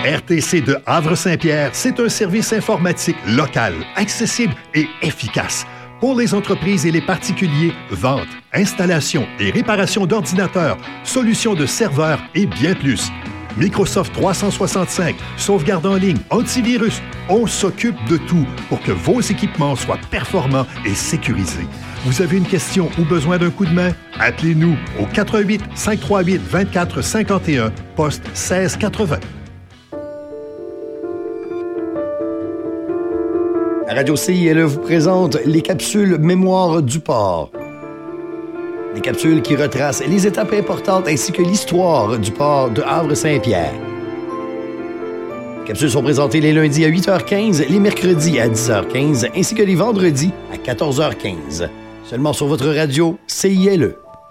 RTC de Havre-Saint-Pierre, c'est un service informatique local, accessible et efficace. Pour les entreprises et les particuliers, vente, installation et réparation d'ordinateurs, solutions de serveurs et bien plus. Microsoft 365, sauvegarde en ligne, antivirus, on s'occupe de tout pour que vos équipements soient performants et sécurisés. Vous avez une question ou besoin d'un coup de main? Appelez-nous au 88 538 24 51, poste 1680. Radio CILE vous présente les capsules Mémoire du port. Des capsules qui retracent les étapes importantes ainsi que l'histoire du port de Havre-Saint-Pierre. Les capsules sont présentées les lundis à 8h15, les mercredis à 10h15 ainsi que les vendredis à 14h15. Seulement sur votre radio CILE.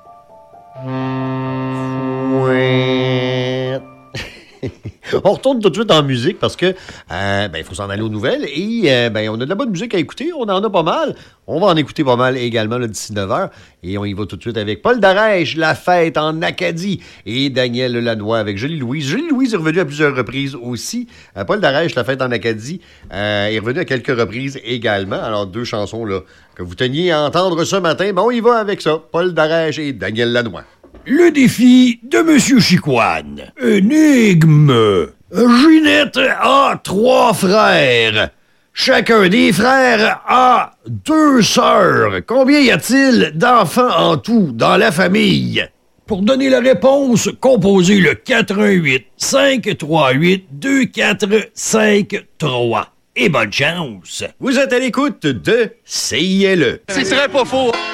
On retourne tout de suite en musique parce que il faut s'en aller aux nouvelles et on a de la bonne musique à écouter. On en a pas mal. On va en écouter pas mal également là, d'ici 9h. Et on y va tout de suite avec Paul Darèche, La fête en Acadie, et Daniel Lanois avec Jolie Louise. Jolie Louise est revenue à plusieurs reprises aussi. Paul Darèche, La fête en Acadie, est revenu à quelques reprises également. Alors, deux chansons là, que vous teniez à entendre ce matin. On y va avec ça. Paul Darèche et Daniel Lanois. Le défi de Monsieur Chicoine. Énigme. Ginette a 3 frères. Chacun des frères a 2 sœurs. Combien y a-t-il d'enfants en tout dans la famille? Pour donner la réponse, composez le 418 538 2453. Et bonne chance. Vous êtes à l'écoute de CILE. C'est très pas faux.